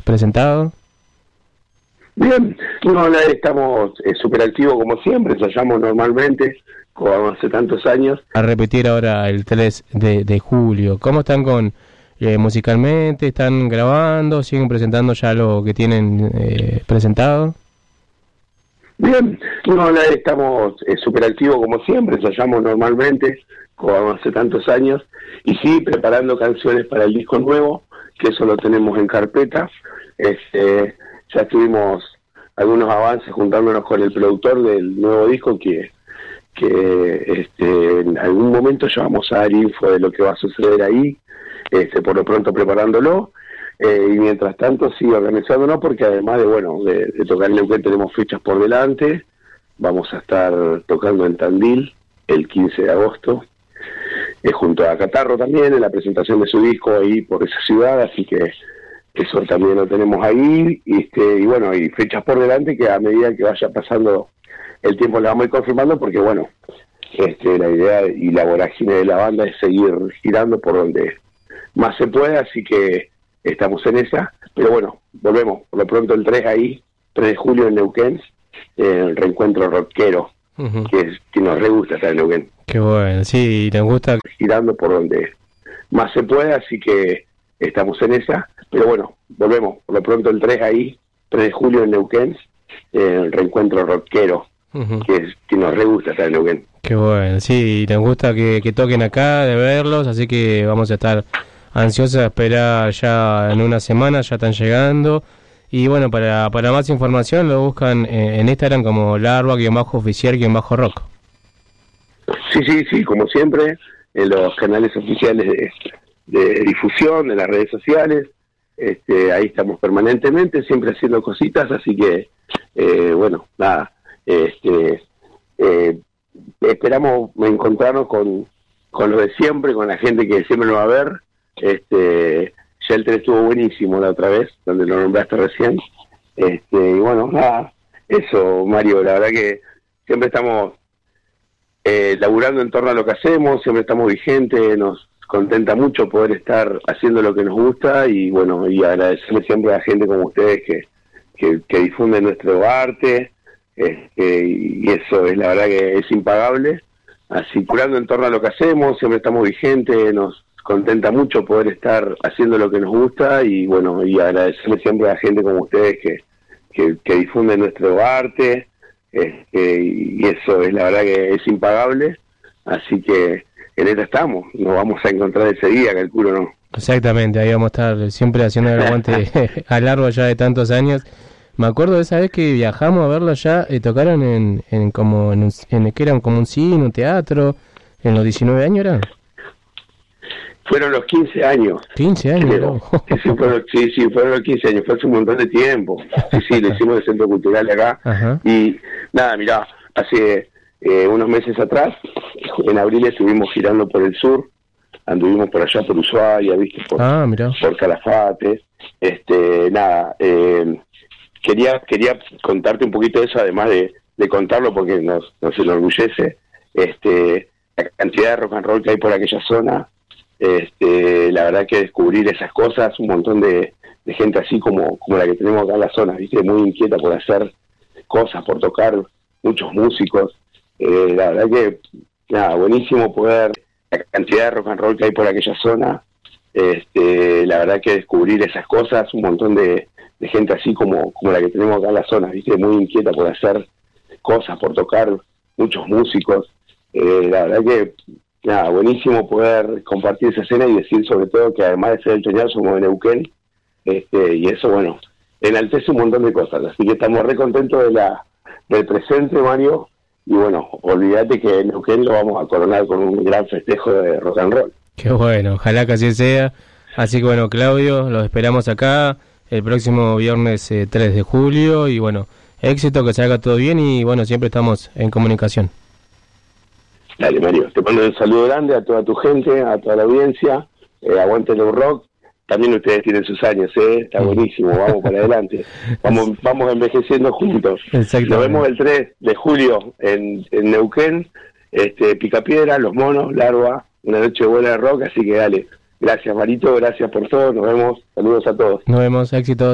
presentado? Bien, no, estamos súper activos como siempre, ensayamos normalmente, como hace tantos años. A repetir ahora el 3 de julio, ¿cómo están con musicalmente? ¿Están grabando? ¿Siguen presentando ya lo que tienen presentado? Bien, no, estamos súper activos como siempre, ensayamos normalmente, como hace tantos años, y sí, preparando canciones para el disco nuevo, que eso lo tenemos en carpeta. Ya tuvimos algunos avances juntándonos con el productor del nuevo disco que en algún momento ya vamos a dar info de lo que va a suceder ahí, por lo pronto preparándolo, y mientras tanto sigue organizándonos porque además de tocar en Neuquén tenemos fechas por delante. Vamos a estar tocando en Tandil el 15 de agosto, junto a Catarro también, en la presentación de su disco ahí por esa ciudad, así que eso también lo tenemos ahí, y fechas por delante que a medida que vaya pasando el tiempo le vamos a ir confirmando, porque la idea y la vorágine de la banda es seguir girando por donde más se pueda, así que estamos en esa, pero bueno, volvemos, por lo pronto el 3 de julio en Neuquén, el reencuentro rockero, que nos re gusta estar en Neuquén. Qué bueno, sí, nos gusta. Girando por donde más se pueda, así que estamos en esa, pero bueno, volvemos, por lo pronto el 3 de julio en Neuquén, el reencuentro rockero, que nos re gusta estar en Neuquén. Qué bueno, sí, nos gusta que toquen acá, de verlos, así que vamos a estar ansiosos a esperar ya en una semana, ya están llegando. Y bueno, para más información lo buscan en Instagram como larva_oficial_rock. Sí, como siempre, en los canales oficiales de difusión, de las redes sociales, ahí estamos permanentemente, siempre haciendo cositas, así que, esperamos encontrarnos con lo de siempre, con la gente que siempre nos va a ver. Ya el 3 estuvo buenísimo la otra vez, donde lo nombraste recién. Eso, Mario, la verdad que siempre estamos laburando en torno a lo que hacemos, siempre estamos vigentes, nos contenta mucho poder estar haciendo lo que nos gusta, y agradecerle siempre a la gente como ustedes que difunden nuestro arte, y eso es la verdad que es impagable. Así, curando en torno a lo que hacemos, siempre estamos vigentes, nos contenta mucho poder estar haciendo lo que nos gusta, y agradecerle siempre a la gente como ustedes que difunden nuestro arte, y eso es la verdad que es impagable. Así que en esta estamos, nos vamos a encontrar ese día, calculo, ¿no? Exactamente, ahí vamos a estar siempre haciendo el aguante a largo ya de tantos años. Me acuerdo de esa vez que viajamos a verlo allá, tocaron en que eran como un cine, un teatro, en los 19 años, ¿era? Fueron los 15 años. 15 años, ¿no? Fueron los 15 años, fue hace un montón de tiempo. Sí, lo hicimos en el Centro Cultural de acá. Ajá. Y nada, mirá, hace unos meses atrás, en abril estuvimos girando por el sur, anduvimos por allá por Ushuaia, ¿viste? Por Calafate. Quería contarte un poquito de eso, además de contarlo porque nos enorgullece, la cantidad de rock and roll que hay por aquella zona. La verdad que descubrir esas cosas, un montón de gente así como la que tenemos acá en la zona, ¿viste? Muy inquieta por hacer cosas, por tocar, muchos músicos. La verdad que, buenísimo poder, la cantidad de rock and roll que hay por aquella zona, la verdad que descubrir esas cosas, un montón de gente así como la que tenemos acá en la zona, ¿viste? Muy inquieta por hacer cosas, por tocar, muchos músicos. La verdad que, buenísimo poder compartir esa escena y decir sobre todo que además de ser el Chañar somos de Neuquén, y eso, enaltece un montón de cosas, así que estamos re contentos del presente, Mario, y olvídate que en Neuquén lo vamos a coronar con un gran festejo de rock and roll. Qué bueno, ojalá que así sea. Así que Claudio, los esperamos acá el próximo viernes 3 de julio, y éxito, que se haga todo bien, y siempre estamos en comunicación. Dale, Mario, te mando un saludo grande a toda tu gente, a toda la audiencia, aguante el rock, también ustedes tienen sus años, está buenísimo, vamos para adelante, vamos envejeciendo juntos. Nos vemos el 3 de julio en Neuquén, Picapiedra, Los Monos, Larva, una noche buena de rock, así que dale, gracias Marito, gracias por todo, nos vemos, saludos a todos. Nos vemos, éxito.